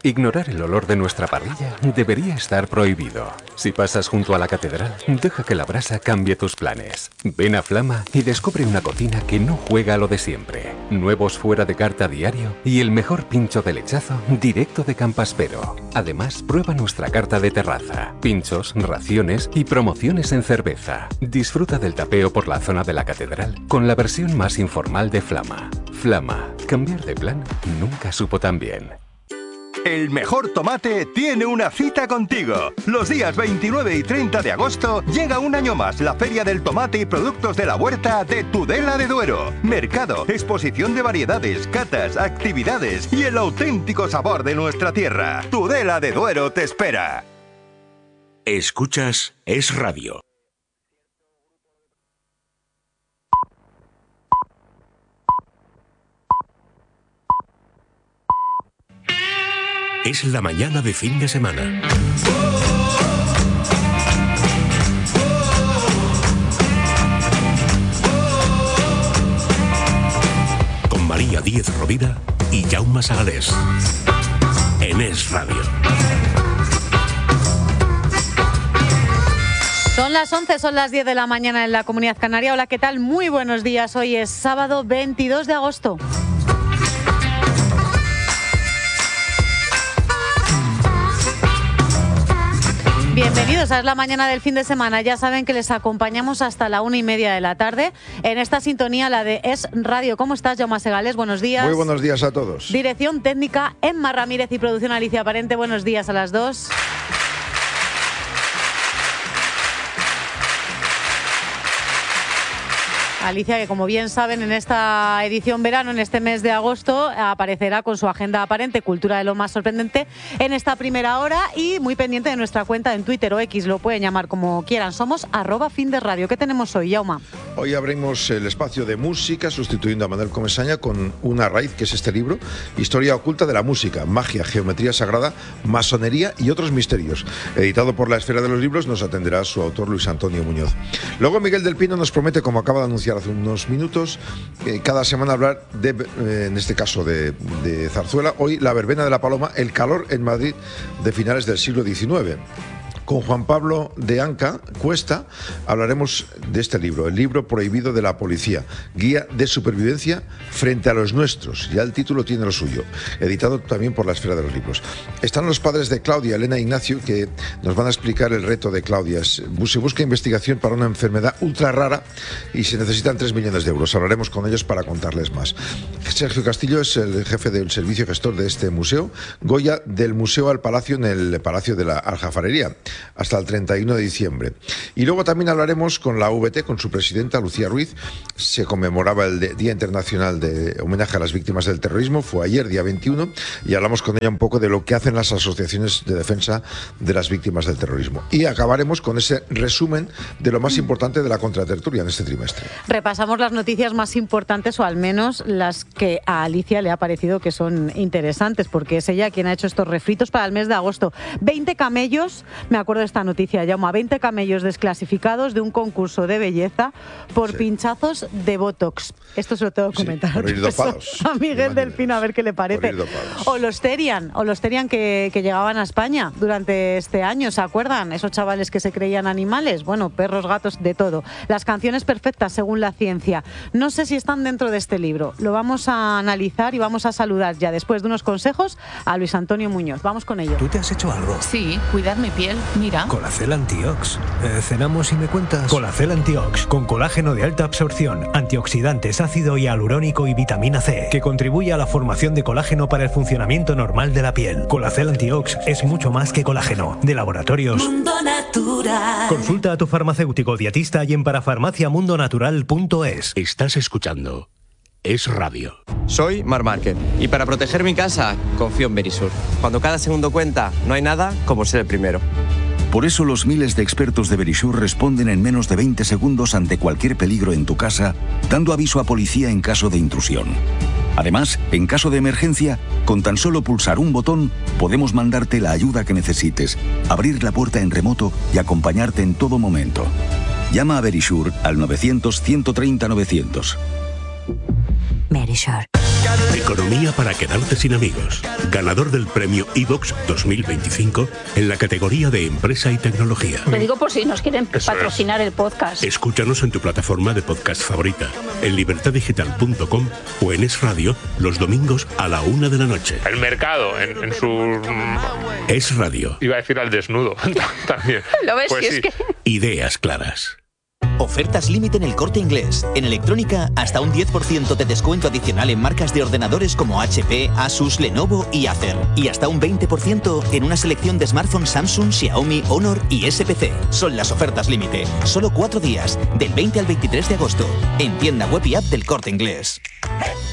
Ignorar el olor de nuestra parrilla debería estar prohibido. Si pasas junto a la catedral, deja que la brasa cambie tus planes. Ven a Flama y descubre una cocina que no juega a lo de siempre. Nuevos fuera de carta diario y el mejor pincho de lechazo directo de Campaspero. Además, prueba nuestra carta de terraza, pinchos, raciones y promociones en cerveza. Disfruta del tapeo por la zona de la catedral con la versión más informal de Flama. Flama, cambiar de plan nunca supo tan bien. El mejor tomate tiene una cita contigo. Los días 29 y 30 de agosto llega un año más la Feria del Tomate y Productos de la Huerta de Tudela de Duero. Mercado, exposición de variedades, catas, actividades y el auténtico sabor de nuestra tierra. Tudela de Duero te espera. Escuchas Es Radio. Es la mañana de fin de semana. Con María Díez Rovira y Jaume Sagalés. En Es Radio. Son las 11, son las 10 de la mañana en la Comunidad Canaria. Hola, ¿qué tal? Muy buenos días. Hoy es sábado 22 de agosto. Bienvenidos a Es la mañana del fin de semana. Ya saben que les acompañamos hasta la 1:30 de la tarde en esta sintonía, la de Es Radio. ¿Cómo estás, Jaume Segales? Buenos días. Muy buenos días a todos. Dirección técnica, Emma Ramírez, y producción Alicia Parente. Buenos días a las dos. Alicia, que como bien saben, en esta edición verano, en este mes de agosto, aparecerá con su agenda aparente, cultura de lo más sorprendente, en esta primera hora, y muy pendiente de nuestra cuenta en Twitter o X, lo pueden llamar como quieran. Somos @FinDesRadio. ¿Qué tenemos hoy, Jaume? Hoy abrimos el espacio de música, sustituyendo a Manuel Comesaña con Una raíz, que es este libro, Historia oculta de la música, magia, geometría sagrada, masonería y otros misterios. Editado por La Esfera de los Libros, nos atenderá su autor Luis Antonio Muñoz. Luego Miguel del Pino nos promete, como acaba de anunciar hace unos minutos, cada semana hablar de, en este caso de zarzuela. Hoy la verbena de la Paloma, el calor en Madrid de finales del siglo XIX. Con Juan Pablo de Anca Cuesta hablaremos de este libro, El libro prohibido de la policía, guía de supervivencia frente a los nuestros. Ya el título tiene lo suyo, editado también por La Esfera de los Libros. Están los padres de Claudia, Elena e Ignacio, que nos van a explicar el reto de Claudia. Se busca investigación para una enfermedad ultra rara y se necesitan 3 millones de euros. Hablaremos con ellos para contarles más. Sergio Castillo es el jefe del servicio gestor de este museo. Goya, del museo al palacio, en el Palacio de la Aljafarería, hasta el 31 de diciembre. Y luego también hablaremos con la VT, con su presidenta, Lucía Ruiz. Se conmemoraba el Día Internacional de Homenaje a las Víctimas del Terrorismo, fue ayer, día 21, y hablamos con ella un poco de lo que hacen las asociaciones de defensa de las víctimas del terrorismo. Y acabaremos con ese resumen de lo más importante de la contratertulia en este trimestre. Repasamos las noticias más importantes, o al menos las que a Alicia le ha parecido que son interesantes, porque es ella quien ha hecho estos refritos para el mes de agosto. 20 camellos, me acuerdo de esta noticia, Jaume, 20 camellos desclasificados de un concurso de belleza por pinchazos de Botox. Esto se lo tengo que comentar. Por ir dopados. A Miguel del Pino, a ver qué le parece. O los Terian que llegaban a España durante este año, ¿se acuerdan? Esos chavales que se creían animales, bueno, perros, gatos, de todo. Las canciones perfectas según la ciencia. No sé si están dentro de este libro. Lo vamos a analizar y vamos a saludar ya, después de unos consejos, a Luis Antonio Muñoz. Vamos con ello. ¿Tú te has hecho algo? Sí, cuidar mi piel. Mira. Colacel Antiox. Cenamos y me cuentas. Colacel Antiox, con colágeno de alta absorción, antioxidantes, ácido hialurónico y vitamina C, que contribuye a la formación de colágeno para el funcionamiento normal de la piel. Colacel Antiox es mucho más que colágeno. De Laboratorios Mundo Natural. Consulta a tu farmacéutico dietista y en parafarmaciamundonatural.es. Estás escuchando Es Radio. Soy Mar Márquez y para proteger mi casa confío en Verisur. Cuando cada segundo cuenta, no hay nada como ser el primero. Por eso los miles de expertos de Verisur responden en menos de 20 segundos ante cualquier peligro en tu casa, dando aviso a policía en caso de intrusión. Además, en caso de emergencia, con tan solo pulsar un botón, podemos mandarte la ayuda que necesites, abrir la puerta en remoto y acompañarte en todo momento. Llama a Verisur al 900 130 900. Verisur. Economía para quedarte sin amigos. Ganador del premio iVoox 2025 en la categoría de Empresa y Tecnología. Lo digo por si nos quieren patrocinar el podcast. Escúchanos en tu plataforma de podcast favorita, en libertadigital.com o en Es Radio los domingos a la 1 de la noche. El mercado en su... Es Radio. Iba a decir al desnudo también. ¿Lo ves? Pues sí. Es que... Ideas claras. Ofertas límite en El Corte Inglés. En electrónica, hasta un 10% de descuento adicional en marcas de ordenadores como HP, Asus, Lenovo y Acer. Y hasta un 20% en una selección de smartphones Samsung, Xiaomi, Honor y SPC. Son las ofertas límite. Solo 4 días, del 20 al 23 de agosto. En tienda web y app del Corte Inglés.